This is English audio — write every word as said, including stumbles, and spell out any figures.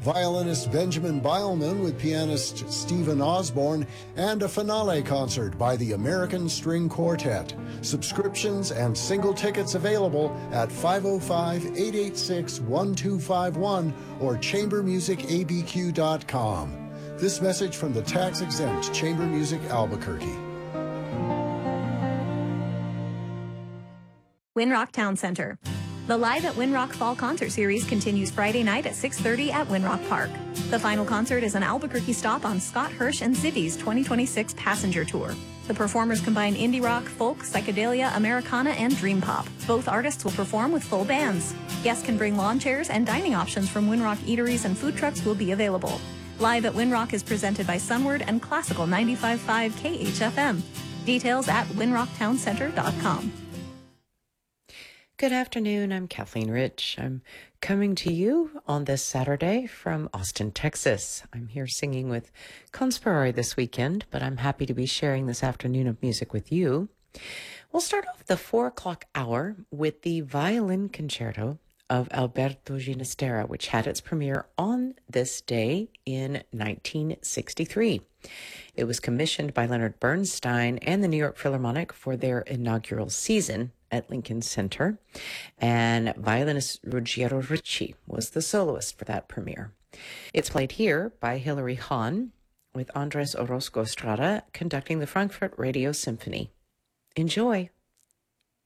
violinist Benjamin Beilman with pianist Stephen Osborne, and a finale concert by the American String Quartet. Subscriptions and single tickets available at five oh five, eight eight six, one two five one or chamber music a b q dot com. This message from the tax-exempt Chamber Music Albuquerque. Winrock Town Center. The Live at Winrock Fall Concert Series continues Friday night at six thirty at Winrock Park. The final concert is an Albuquerque stop on Scott Hirsch and Ziggy's twenty twenty-six Passenger Tour. The performers combine indie rock, folk, psychedelia, Americana, and dream pop. Both artists will perform with full bands. Guests can bring lawn chairs, and dining options from Winrock eateries and food trucks will be available. Live at Winrock is presented by Sunward and Classical ninety-five point five K H F M. Details at winrock town center dot com. Good afternoon, I'm Kathleen Rich. I'm coming to you on this Saturday from Austin, Texas. I'm here singing with Conspirare this weekend, but I'm happy to be sharing this afternoon of music with you. We'll start off the four o'clock hour with the violin concerto of Alberto Ginastera, which had its premiere on this day in nineteen sixty-three. It was commissioned by Leonard Bernstein and the New York Philharmonic for their inaugural season at Lincoln Center, and violinist Ruggiero Ricci was the soloist for that premiere. It's played here by Hilary Hahn, with Andres Orozco Estrada conducting the Frankfurt Radio Symphony. Enjoy!